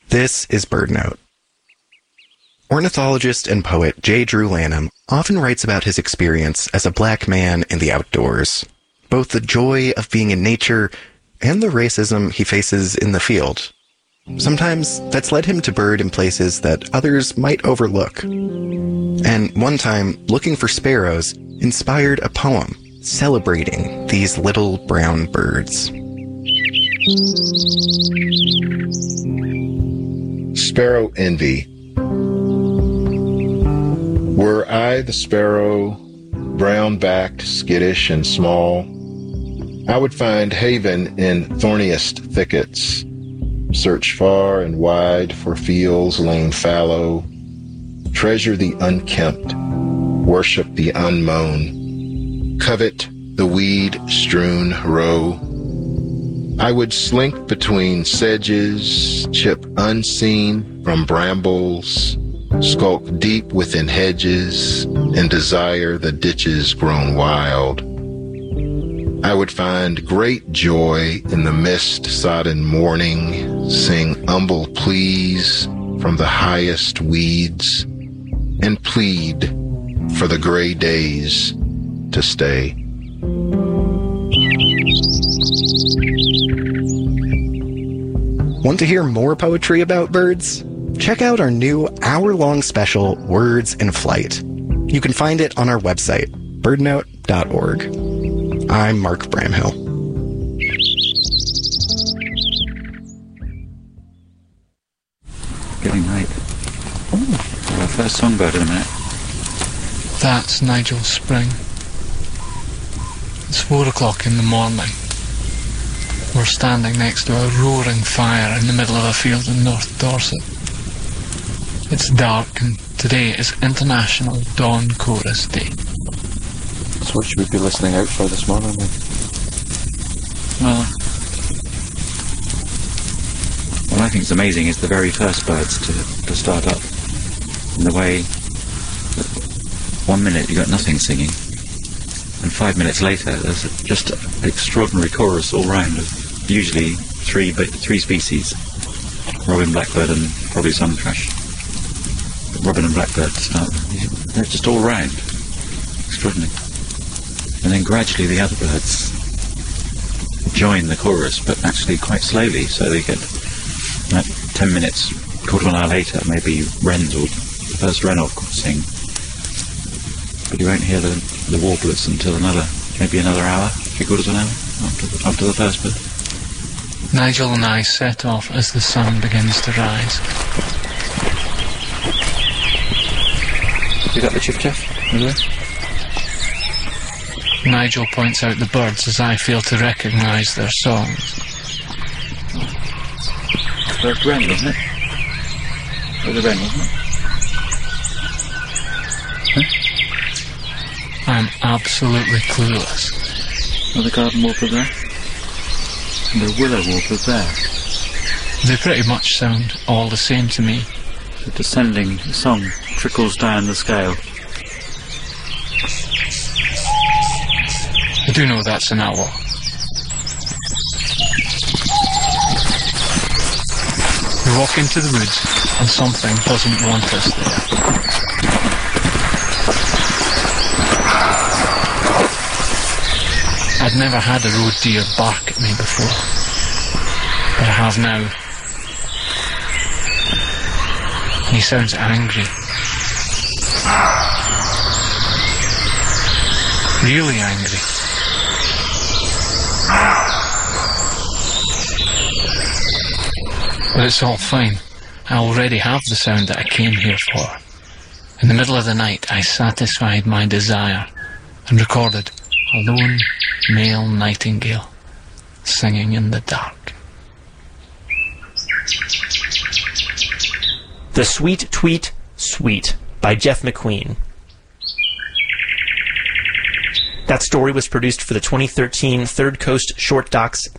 This is BirdNote. Ornithologist and poet J. Drew Lanham often writes about his experience as a black man in the outdoors, both the joy of being in nature and the racism he faces in the field. Sometimes that's led him to bird in places that others might overlook. And one time, looking for sparrows inspired a poem celebrating these little brown birds. Sparrow Envy. Were I the sparrow, brown-backed, skittish, and small, I would find haven in thorniest thickets, search far and wide for fields lain fallow, treasure the unkempt, worship the unmown, covet the weed-strewn row. I would slink between sedges, chip unseen from brambles, skulk deep within hedges, and desire the ditches grown wild. I would find great joy in the mist-sodden morning, sing humble pleas from the highest weeds, and plead for the gray days to stay. Want to hear more poetry about birds? Check out our new hour-long special, Words in Flight. You can find it on our website, birdnote.org. I'm Mark Bramhill. Getting late. Oh, our first songbird in a minute. That's Nigel Spring. It's 4 o'clock in the morning. We're standing next to a roaring fire in the middle of a field in North Dorset. It's dark, and today is International Dawn Chorus Day. So what should we be listening out for this morning then? Well, what I think is amazing is the very first birds to start up. In the way that 1 minute you got nothing singing, and 5 minutes later there's just an extraordinary chorus all round of usually three species: robin, blackbird, and probably some thrush. Robin and blackbird to start. They're just all round. Extraordinary. And then gradually the other birds join the chorus, but actually quite slowly, so they get like 10 minutes, quarter of an hour later, maybe wrens or the first wren will sing. But you won't hear the warblers until maybe another hour, 3/4 of an hour after the first bird. Nigel and I set off as the sun begins to rise. You got the chiff-chaff? Nigel points out the birds as I fail to recognise their songs. First wren, wasn't it? It was a wren, wasn't it? Huh? I'm absolutely clueless. Are the garden warblers there? And the willow warblers there? They pretty much sound all the same to me. The descending song trickles down the scale. I do know that's an owl. We walk into the woods and something doesn't want us there. I'd never had a road deer bark at me before, but I have now. He sounds angry. Really angry. But it's all fine. I already have the sound that I came here for. In the middle of the night, I satisfied my desire and recorded a lone male nightingale singing in the dark. The Sweet Tweet Sweet by Jeff McQueen. That story was produced for the 2013 Third Coast Short Docs